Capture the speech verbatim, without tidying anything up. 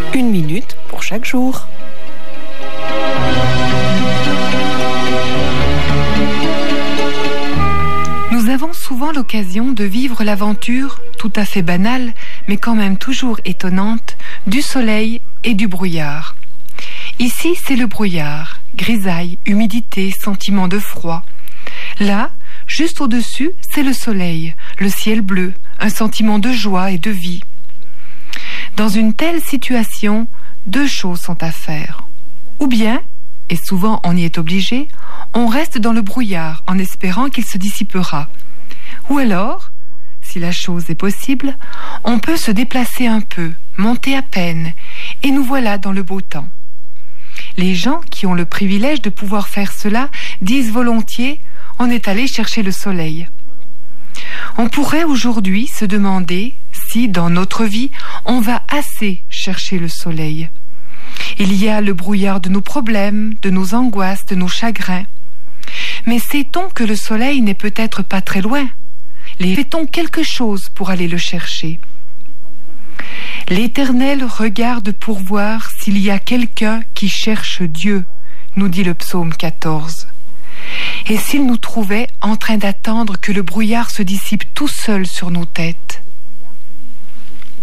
Une minute pour chaque jour. Nous avons souvent l'occasion de vivre l'aventure, tout à fait banale, mais quand même toujours étonnante, du soleil et du brouillard. Ici, c'est le brouillard, grisaille, humidité, sentiment de froid. Là, juste au-dessus, c'est le soleil, le ciel bleu, un sentiment de joie et de vie. Dans une telle situation, deux choses sont à faire. Ou bien, et souvent on y est obligé, on reste dans le brouillard en espérant qu'il se dissipera. Ou alors, si la chose est possible, on peut se déplacer un peu, monter à peine, et nous voilà dans le beau temps. Les gens qui ont le privilège de pouvoir faire cela disent volontiers « on est allé chercher le soleil ». On pourrait aujourd'hui se demander si, dans notre vie, on va assez chercher le soleil. Il y a le brouillard de nos problèmes, de nos angoisses, de nos chagrins. Mais sait-on que le soleil n'est peut-être pas très loin? Fait-on quelque chose pour aller le chercher? L'Éternel regarde pour voir s'il y a quelqu'un qui cherche Dieu, nous dit le psaume quatorze. Et s'il nous trouvait en train d'attendre que le brouillard se dissipe tout seul sur nos têtes?